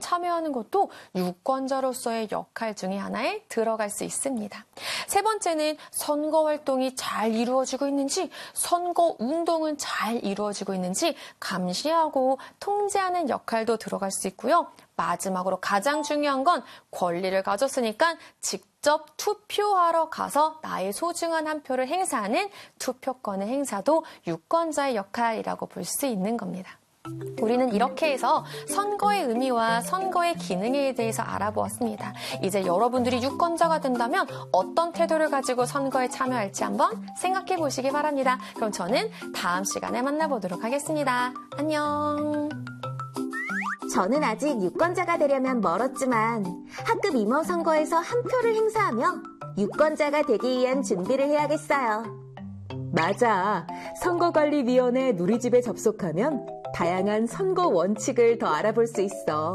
참여하는 것도 유권자로서의 역할 중에 하나에 들어갈 수 있습니다. 세 번째는 선거 활동이 잘 이루어지고 있는지, 선거 운동은 잘 이루어지고 있는지 감시하고 통제하는 역할도 들어갈 수 있고요. 마지막으로 가장 중요한 건 권리를 가졌으니까 직접 투표하러 가서 나의 소중한 한 표를 행사하는 투표권의 행사도 유권자의 역할이라고 볼 수 있는 겁니다. 우리는 이렇게 해서 선거의 의미와 선거의 기능에 대해서 알아보았습니다. 이제 여러분들이 유권자가 된다면 어떤 태도를 가지고 선거에 참여할지 한번 생각해 보시기 바랍니다. 그럼 저는 다음 시간에 만나보도록 하겠습니다. 안녕. 저는 아직 유권자가 되려면 멀었지만 학급 임원 선거에서 한 표를 행사하며 유권자가 되기 위한 준비를 해야겠어요. 맞아. 선거관리위원회 누리집에 접속하면 다양한 선거 원칙을 더 알아볼 수 있어.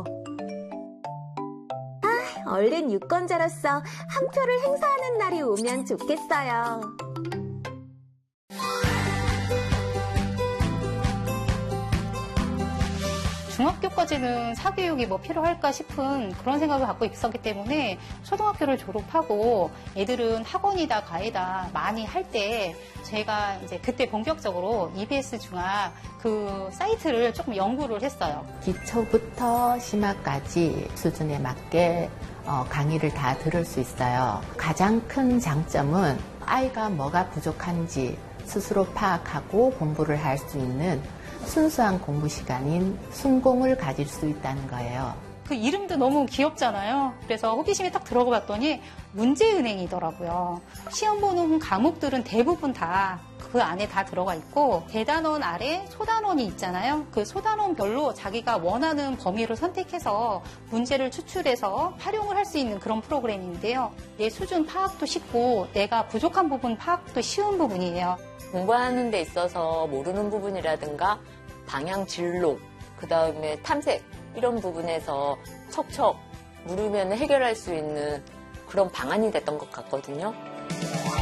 얼른 유권자로서 한 표를 행사하는 날이 오면 좋겠어요. 중학교까지는 사교육이 필요할까 싶은 그런 생각을 갖고 있었기 때문에 초등학교를 졸업하고 애들은 학원이다 과외다 많이 할 때 제가 이제 그때 본격적으로 EBS 중학 그 사이트를 조금 연구를 했어요. 기초부터 심화까지 수준에 맞게 강의를 다 들을 수 있어요. 가장 큰 장점은 아이가 뭐가 부족한지 스스로 파악하고 공부를 할 수 있는 순수한 공부 시간인 순공을 가질 수 있다는 거예요. 그 이름도 너무 귀엽잖아요. 그래서 호기심이 딱 들어가 봤더니 문제은행이더라고요. 시험 보는 과목들은 대부분 다 그 안에 다 들어가 있고 대단원 아래 소단원이 있잖아요. 그 소단원별로 자기가 원하는 범위를 선택해서 문제를 추출해서 활용을 할 수 있는 그런 프로그램인데요. 내 수준 파악도 쉽고 내가 부족한 부분 파악도 쉬운 부분이에요. 공부하는 데 있어서 모르는 부분이라든가 방향 진로, 그 다음에 탐색 이런 부분에서 척척 물으면 해결할 수 있는 그런 방안이 됐던 것 같거든요.